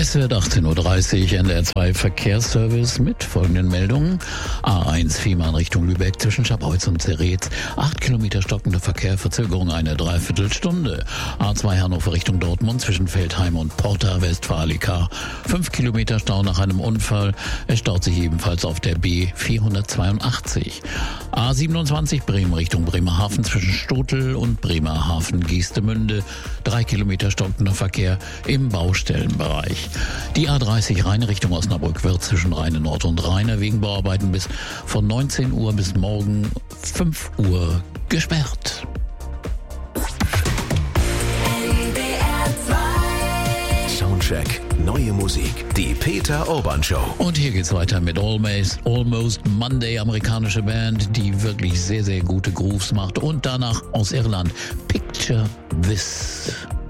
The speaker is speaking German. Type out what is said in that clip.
Es wird 18.30 Uhr, NDR2 Verkehrsservice mit folgenden Meldungen. A1 Fehmarn Richtung Lübeck zwischen Schabholz und Zeretz. 8 Kilometer stockender Verkehr, Verzögerung eine Dreiviertelstunde. A2 Hannover Richtung Dortmund zwischen Feldheim und Porta Westfalica. 5 Kilometer Stau nach einem Unfall. Es staut sich ebenfalls auf der B482. A27 Bremen Richtung Bremerhaven zwischen Stotel und Bremerhaven-Geestemünde. 3 Kilometer stockender Verkehr im Baustellenbereich. Die A30 Rhein Richtung Osnabrück wird zwischen Rheine Nord und Rheiner wegen Bauarbeiten von 19 Uhr bis morgen 5 Uhr gesperrt. Soundcheck, neue Musik, die Peter Urban Show. Und hier geht's weiter mit Almost Monday, amerikanische Band, die wirklich sehr, sehr gute Grooves macht. Und danach aus Irland, Picture This.